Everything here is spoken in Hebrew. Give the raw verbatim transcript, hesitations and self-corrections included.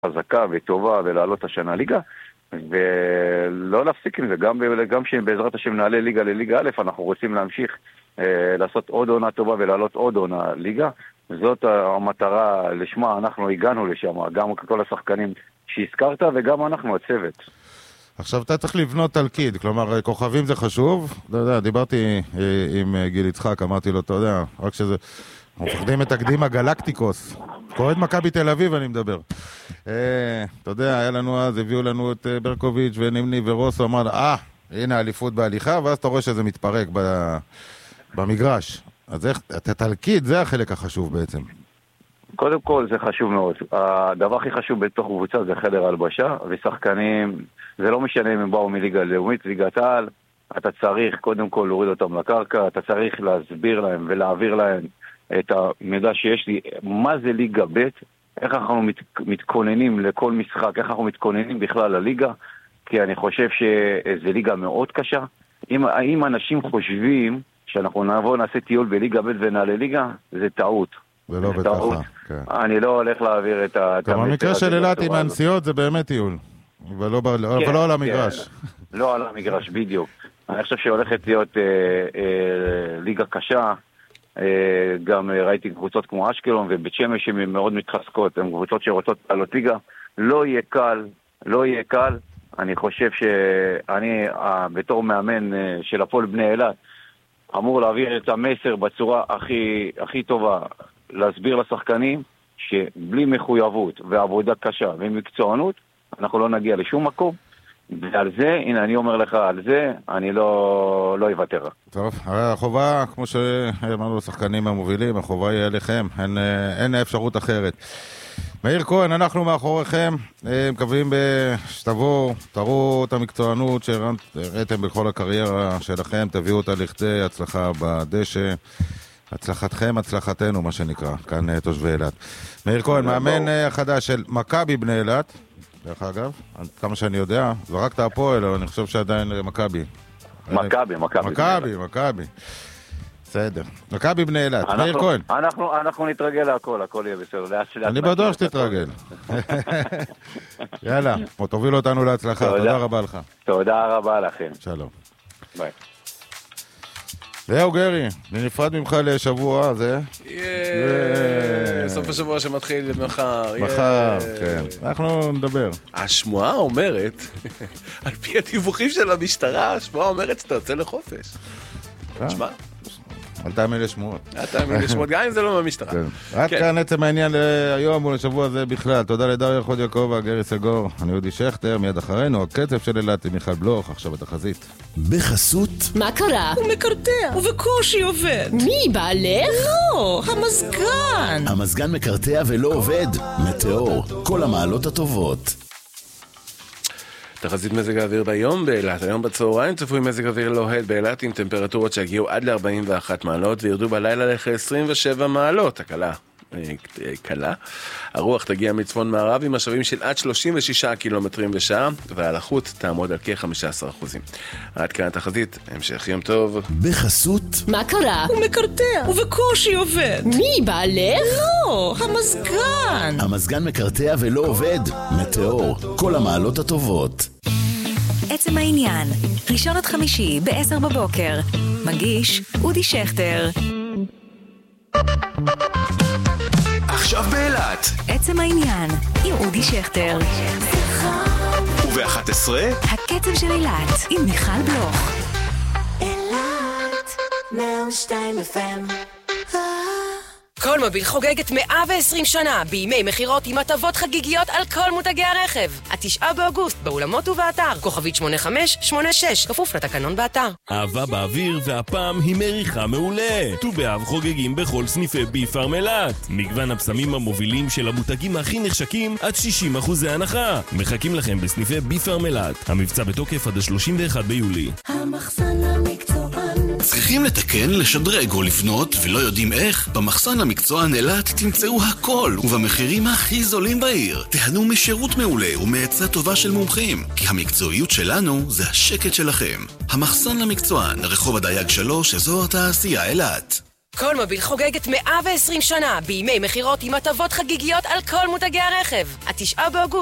חזקה וטובה ולעלות השנה ליגה, ולא להפסיק עם זה, גם, גם שבעזרת השם נעלה ליגה לליגה א', אנחנו רוצים להמשיך אה, לעשות עוד עונה טובה ולעלות עוד עונה ליגה. זאת המטרה לשמה אנחנו הגענו לשם, גם כל השחקנים שהזכרת וגם אנחנו הצוות. עכשיו אתה צריך לבנות תלכיד, כלומר כוכבים זה חשוב, אתה יודע, דיברתי עם גיל יצחק, אמרתי לו, אתה יודע, רק שזה, מפחדים את תקדים הגלקטיקוס, קוראת מכבי תל אביב אני מדבר. אתה יודע, היה לנו אז, הביאו לנו את ברקוביץ' ונימני ורוסו, אמר, אה, הנה האליפות בהליכה, ואז אתה רואה שזה מתפרק במגרש. אז איך, התלכיד זה החלק החשוב בעצם. קודם כל זה חשוב מאוד. הדבר הכי חשוב בתוך קבוצה זה חדר הלבשה, ושחקנים, זה לא משנה אם הם באו מליגה לאומית, ליגת העל, אתה צריך קודם כל להוריד אותם לקרקע, אתה צריך להסביר להם ולהעביר להם את המידע שיש לי, מה זה ליגה ב', איך אנחנו מת, מתכוננים לכל משחק, איך אנחנו מתכוננים בכלל לליגה, כי אני חושב שזה ליגה מאוד קשה. אם, אם אנשים חושבים שאנחנו נבוא נעשה טיול בליגה ב' ונעלה ליגה, זה טעות. זה לא בטחה, כן. אני לא הולך להעביר את ה... גם המקרה של אילת עם הנסיעות זה באמת טיול, ולא, כן, ולא על המגרש. כן. לא על המגרש, בדיוק. אני חושב שהולכת להיות אה, אה, ליגה קשה, אה, גם ראיתי קבוצות כמו אשקלון ובית שמש שהן מאוד מתחזקות, הן קבוצות שרוצות לעלות ליגה, לא יהיה קל, לא יהיה קל, אני חושב שאני אה, בתור מאמן אה, של הפועל בני אילת, אמור להעביר את המסר בצורה הכי, הכי טובה, להסביר לשחקנים שבלי מחויבות ועבודה קשה ומקצוענות, אנחנו לא נגיע לשום מקום, ועל זה, הנה אני אומר לך, על זה אני לא, לא אוותר. טוב, החובה, כמו שאמרנו לשחקנים המובילים, החובה היא עליכם, אין, אין אפשרות אחרת. מאיר כהן, אנחנו מאחוריכם, מקווים שתבואו, תראו את המקצוענות שהראיתם בכל הקריירה שלכם, תביאו אותה לכדי הצלחה בדשא, הצלחתכם, הצלחתנו, מה שנקרא, כאן תושבי אילת. מאיר כהן, מאמן החדש של מכבי בני אילת, דרך אגב, כמה שאני יודע, זרקת הפועל, אבל אני חושב שעדיין מכבי. מכבי, מכבי. מכבי, מכבי. בסדר. מכבי בני אילת, מאיר כהן. אנחנו, אנחנו נתרגל להכל, הכל יהיה בסדר. אני בטוח שתתרגל. יאללה, תוביל אותנו להצלחה, תודה רבה לך. תודה רבה לכם. שלום. ביי. זהו גרי, אני נפרד ממך לשבוע, זה? סוף השבוע שמתחיל מחר. מחר, כן. אנחנו נדבר. השמועה אומרת, על פי הדיווחים של המשטרה, השמועה אומרת שאתה יוצא לחופש. תשמע. אל תאמין לשמועות. אל תאמין לשמועות, גם אם זה לא מהמשטרה. עד כאן עצם העניין להיום ולשבוע הזה בכלל. תודה לדריה חוד יעקב והגרי סגור. אני אודי שכטר, מיד אחרינו, הקצב של אילת עם מיכל בלוך, עכשיו בתחזית. בחסות. מה קרה? הוא מקרטע, ובקושי עובד. מי, בעלך? לא, המזגן. המזגן מקרטע ולא עובד. מטאור, כל המעלות הטובות. תחזית מזג האוויר ביום באילת, היום בצהריים צפוי מזג אוויר לוהט באילת עם טמפרטורות שהגיעו עד ל-ארבעים ואחת מעלות וירדו בלילה לכ-עשרים ושבע מעלות, הקלה, קלה. הרוח תגיע מצפון מערב עם משאבים של עד שלושים ושישה קילומטרים בשעה, והלחות תעמוד על כ-חמישה עשר אחוזים. עד כאן התחזית, המשך יום טוב. בחסות. מה קרה? הוא מקרטע, ובקושי עובד. מי, בעלך? לא, המזגן. המזגן מקרטע ולא עובד. מטאור, כל המעלות הטובות. עצם העניין, ראשון עד חמישי בעשר בבוקר. מגיש אודי שכטר. עכשיו באילת. עצם העניין, עם אודי שכטר. וב-אחת עשרה הקצב של אילת, עם מיכל בלוך. אילת, מאה ושתיים אף אם. כל מוביל חוגגת מאה ועשרים שנה בימי מחירות עם הטבות חגיגיות על כל מותגי הרכב. התשעה באוגוסט באולמות ובאתר, כוכבית שמונה חמש שמונה שש, כפוף לתקנון באתר. אהבה באוויר, והפעם היא מריחה מעולה. ט"ו באב חוגגים בכל סניפי ביפארם אילת. מגוון הפסמים המובילים של המותגים הכי נחשקים עד שישים אחוז הנחה. מחכים לכם בסניפי ביפארם אילת. המבצע בתוקף עד ה-שלושים ואחד ביולי. המחסן המקצוען. צריכים לתקן, לשדרג או לבנות ולא יודעים איך? במחסן המקצוען אילת תמצאו הכל ובמחירים הכי זולים בעיר. תהנו משירות מעולה ומעצה טובה של מומחים, כי המקצועיות שלנו זה השקט שלכם. המחסן המקצוען, רחוב הדייג שלוש, אזור התעשייה אילת. כל מוביל חוגגת מאה ועשרים שנה בימי מחירות עם הטבות חגיגיות על כל מותגי הרכב. התשעה באוגוסט